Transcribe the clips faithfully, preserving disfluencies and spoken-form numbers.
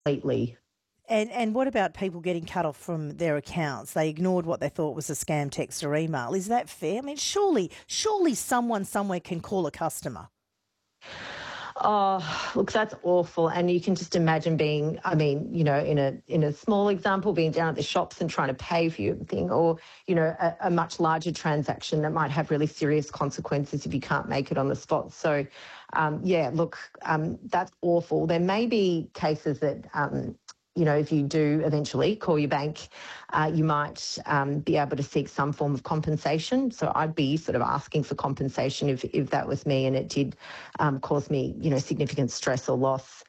completely. And and what about people getting cut off from their accounts? They ignored what they thought was a scam text or email. Is that fair? I mean, surely, surely someone somewhere can call a customer. Oh, look, that's awful. And you can just imagine being, I mean, you know, in a in a small example, being down at the shops and trying to pay for your thing, or, you know, a, a much larger transaction that might have really serious consequences if you can't make it on the spot. So, um, yeah, look, um, that's awful. There may be cases that, um, you know, if you do eventually call your bank, uh, you might um, be able to seek some form of compensation. So I'd be sort of asking for compensation if, if that was me and it did um, cause me, you know, significant stress or loss.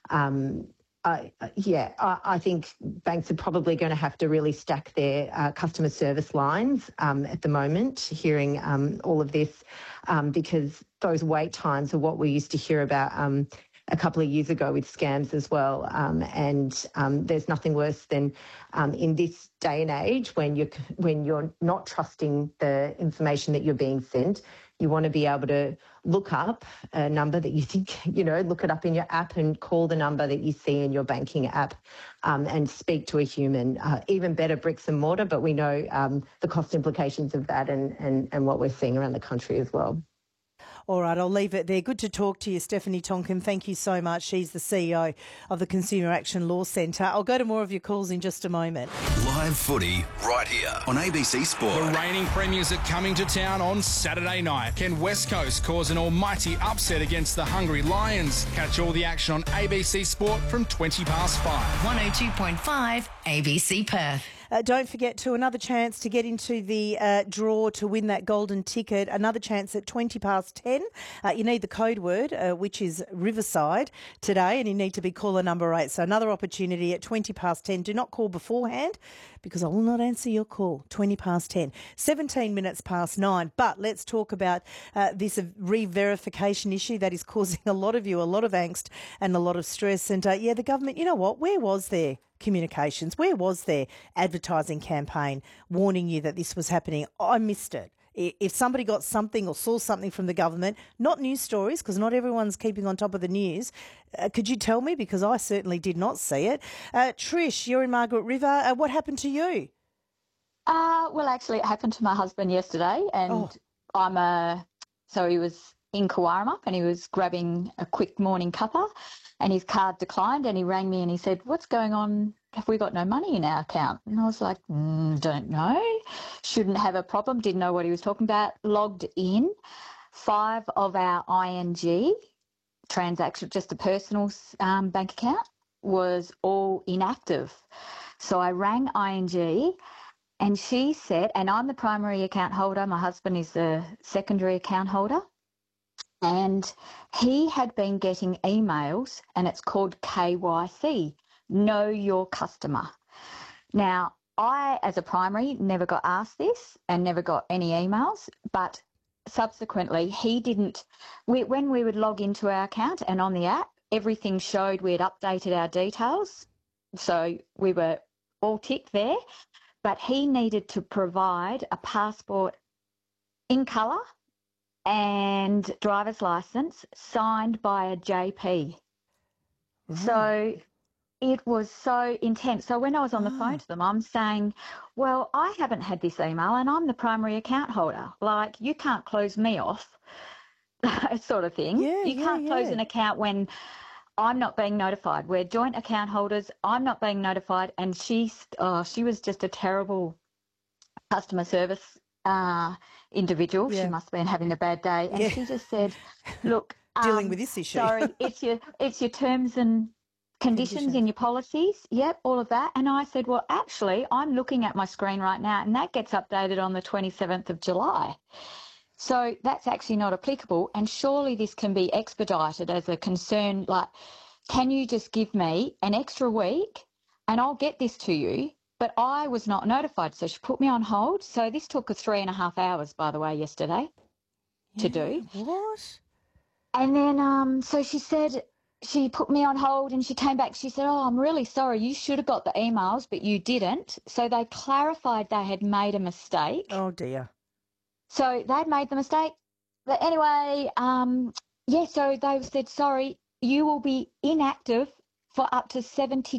Um, I, yeah, I, I think banks are probably going to have to really stack their uh, customer service lines um, at the moment, hearing um, all of this, um, because those wait times are what we used to hear about um, a couple of years ago with scams as well. Um, and um, there's nothing worse than um, in this day and age when you're, when you're not trusting the information that you're being sent. You want to be able to look up a number that you think, you know, look it up in your app and call the number that you see in your banking app um, and speak to a human. Uh, even better, bricks and mortar, but we know um, the cost implications of that and, and, and what we're seeing around the country as well. All right, I'll leave it there. Good to talk to you, Stephanie Tonkin. Thank you so much. She's the C E O of the Consumer Action Law Centre. I'll go to more of your calls in just a moment. Live footy right here on A B C Sport. The reigning premiers are coming to town on Saturday night. Can West Coast cause an almighty upset against the Hungry Lions? Catch all the action on A B C Sport from twenty past five. one oh two point five A B C Perth. Uh, don't forget to another chance to get into the uh, draw to win that golden ticket. Another chance at twenty past ten. Uh, you need the code word, uh, which is Riverside today, and you need to be caller number eight. So another opportunity at twenty past ten. Do not call beforehand because I will not answer your call. twenty past ten. seventeen minutes past nine. But let's talk about uh, this re-verification issue that is causing a lot of you a lot of angst and a lot of stress. And uh, yeah, the government, you know what? Where was there communications? Where was their advertising campaign warning you that this was happening? I missed it. If somebody got something or saw something from the government, not news stories, because not everyone's keeping on top of the news, uh, could you tell me? Because I certainly did not see it. Uh, Trish, you're in Margaret River. Uh, what happened to you? Uh, well, actually, it happened to my husband yesterday, and Oh. I'm a, so he was in Cowarrup and he was grabbing a quick morning cuppa and his card declined and he rang me and he said, "What's going on? Have we got no money in our account?" And I was like, mm, don't know. Shouldn't have a problem. Didn't know what he was talking about. Logged in. Five of our I N G transactions, just a personal um, bank account, was all inactive. So I rang I N G and she said, and I'm the primary account holder, my husband is the secondary account holder, and he had been getting emails and it's called K Y C, Know Your Customer. Now, I, as a primary, never got asked this and never got any emails, but subsequently he didn't, we, when we would log into our account and on the app, everything showed we had updated our details. So we were all ticked there, but he needed to provide a passport in colour and driver's licence signed by a J P. Right. So it was so intense. So when I was on the Oh. phone to them, I'm saying, well, I haven't had this email and I'm the primary account holder. Like, you can't close me off, sort of thing. Yeah, you yeah, can't close yeah. an account when I'm not being notified. We're joint account holders. I'm not being notified. And she's, oh, she was just a terrible customer service uh, individual. Yeah. She must have been having a bad day. And Yeah. she just said, look, Dealing um, with this issue. sorry, it's your, it's your terms and conditions, Conditions. in your policies. Yep, all of that. And I said, well, actually, I'm looking at my screen right now and that gets updated on the twenty-seventh of July. So that's actually not applicable. And surely this can be expedited as a concern. Like, can you just give me an extra week and I'll get this to you? But I was not notified. So she put me on hold. So this took her three and a half hours, by the way, yesterday to do. What? And then, um, so she said, she put me on hold and she came back. She said, oh, I'm really sorry. You should have got the emails, but you didn't. So they clarified they had made a mistake. Oh, dear. So they'd made the mistake. But anyway, um, yeah, so they said, sorry, you will be inactive for up to seventy